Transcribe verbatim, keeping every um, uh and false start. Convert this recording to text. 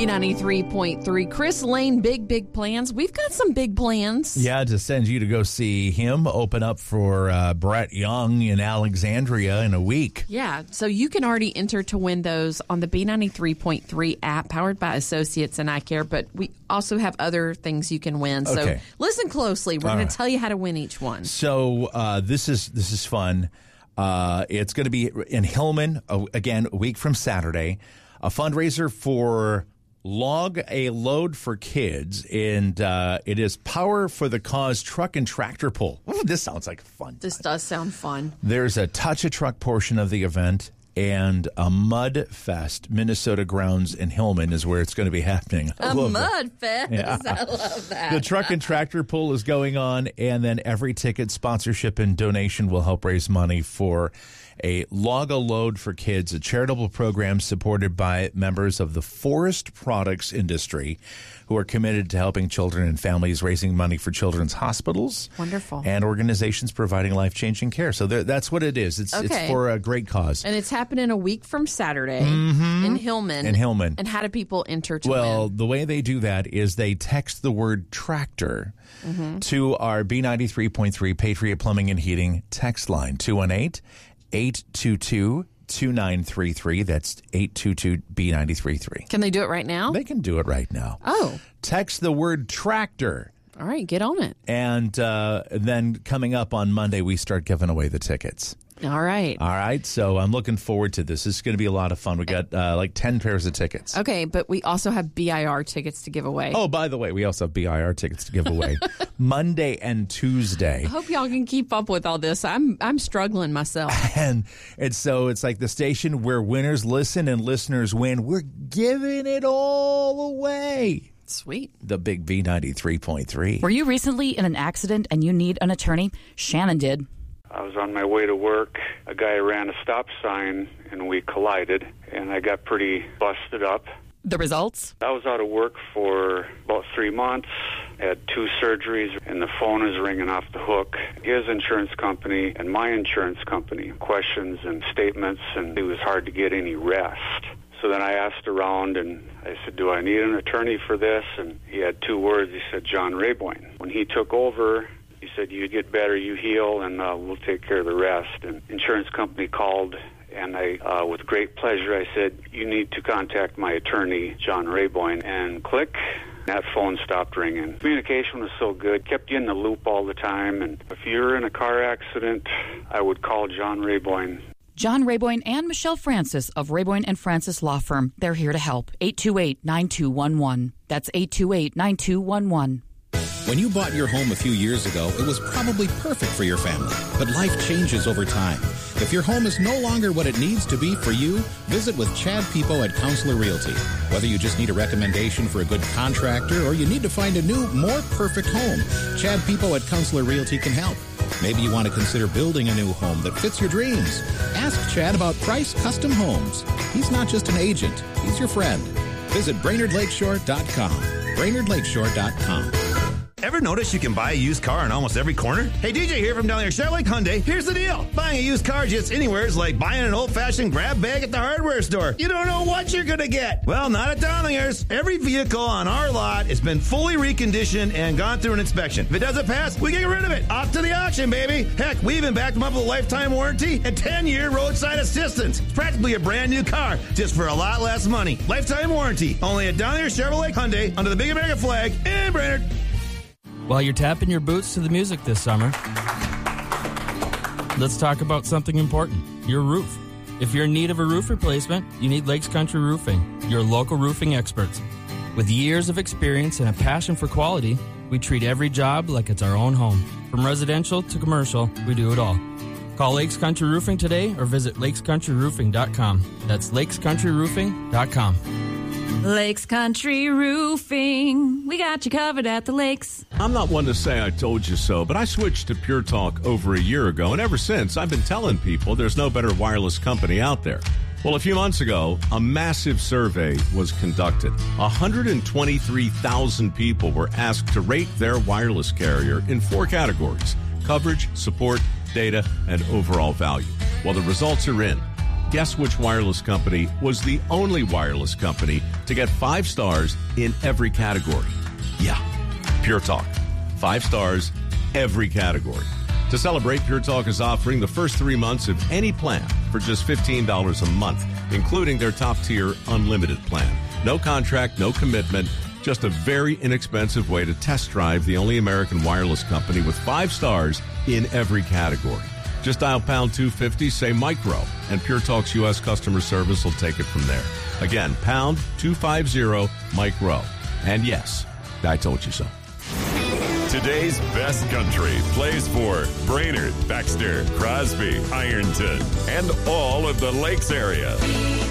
B ninety-three point three. Chris Lane, big, big plans. We've got some big plans. Yeah, to send you to go see him open up for uh, Brett Young in Alexandria in a week. Yeah, so you can already enter to win those on the B ninety-three point three app powered by Associates and iCare, but we also have other things you can win. So Okay. listen closely. We're All going right. to tell you how to win each one. So uh, this is this is fun. Uh, it's going to be in Hillman, uh, again, a week from Saturday, a fundraiser for Log a Load for Kids, and uh, it is Power for the Cause Truck and Tractor Pull. Ooh, this sounds like fun. This does sound fun. There's a Touch a Truck portion of the event, and a Mud Fest, Minnesota grounds in Hillman is where it's going to be happening. I A love that. mud fest. Yeah. I love that. The truck and tractor pull is going on, and then every ticket, sponsorship, and donation will help raise money for a Log a Load for Kids, a charitable program supported by members of the forest products industry who are committed to helping children and families, raising money for children's hospitals. Wonderful. And organizations providing life-changing care. So there, that's what it is. It's, Okay. it's for a great cause. And it's happening a week from Saturday in Hillman. In Hillman. And how do people enter to Well, win? the way they do that is they text the word tractor to our B ninety-three point three Patriot Plumbing and Heating text line, two one eight, eight two two, two nine three three. That's eight two two B nine three three. Can they do it right now? They can do it right now. Oh, Text the word tractor. all right. Get on it. And uh, then coming up on Monday, we start giving away the tickets. All right. All right. So I'm looking forward to this. This is going to be a lot of fun. We got uh, like ten pairs of tickets. Okay, but we also have B I R tickets to give away. Oh, by the way, we also have B I R tickets to give away Monday and Tuesday. I hope y'all can keep up with all this. I'm I'm struggling myself. And and so it's like the station where winners listen and listeners win. We're giving it all away. Sweet. The big B ninety-three point three. Were you recently in an accident and you need an attorney? Shannon did. I was on my way to work. A guy ran a stop sign, and we collided, and I got pretty busted up. The results? I was out of work for about three months, had two surgeries, and the phone is ringing off the hook. His insurance company and my insurance company, questions and statements, and it was hard to get any rest. So then I asked around, and I said, do I need an attorney for this? And he had two words. He said, John Rayboyne. When he took over, he said, you get better, you heal, and uh, we'll take care of the rest. And insurance company called, and I, uh, with great pleasure, I said, you need to contact my attorney, John Rayboyne. And click, that phone stopped ringing. Communication was so good, kept you in the loop all the time. And if you're in a car accident, I would call John Rayboyne. John Rayboyne and Michelle Francis of Rayboyne and Francis Law Firm. They're here to help. eight two eight, nine two one one. That's eight two eight, nine two one one. When you bought your home a few years ago, it was probably perfect for your family. But life changes over time. If your home is no longer what it needs to be for you, visit with Chad Pipo at Counselor Realty. Whether you just need a recommendation for a good contractor or you need to find a new, more perfect home, Chad Pipo at Counselor Realty can help. Maybe you want to consider building a new home that fits your dreams. Ask Chad about Price Custom Homes. He's not just an agent, he's your friend. Visit Brainerd Lakeshore dot com. Brainerd Lakeshore dot com. Ever notice you can buy a used car in almost every corner? Hey, D J here from down there, Chevrolet Hyundai. Here's the deal. Buying a used car just anywhere is like buying an old-fashioned grab bag at the hardware store. You don't know what you're going to get. Well, not at Downingers. Every vehicle on our lot has been fully reconditioned and gone through an inspection. If it doesn't pass, we get rid of it. Off to the auction, baby. Heck, we even backed them up with a lifetime warranty and ten-year roadside assistance. It's practically a brand new car, just for a lot less money. Lifetime warranty. Only at Downingers Chevrolet Hyundai under the Big American flag in Brainerd. While you're tapping your boots to the music this summer, let's talk about something important, your roof. If you're in need of a roof replacement, you need Lakes Country Roofing, your local roofing experts. With years of experience and a passion for quality, we treat every job like it's our own home. From residential to commercial, we do it all. Call Lakes Country Roofing today or visit lakes country roofing dot com. That's lakes country roofing dot com. Lakes Country Roofing. We got you covered at the lakes. I'm not one to say I told you so, but I switched to Pure Talk over a year ago, and ever since, I've been telling people there's no better wireless company out there. Well, a few months ago, a massive survey was conducted. one hundred twenty-three thousand people were asked to rate their wireless carrier in four categories: coverage, support, data, and overall value. Well, the results are in. Guess which wireless company was the only wireless company to get five stars in every category? Yeah, Pure Talk. Five stars, every category. To celebrate, Pure Talk is offering the first three months of any plan for just fifteen dollars a month, including their top-tier unlimited plan. No contract, no commitment, just a very inexpensive way to test drive the only American wireless company with five stars in every category. Just dial pound two fifty, say micro, and Pure Talk's U S customer service will take it from there. Again, pound two fifty, micro. And yes, I told you so. Today's best country plays for Brainerd, Baxter, Crosby, Ironton, and all of the Lakes area.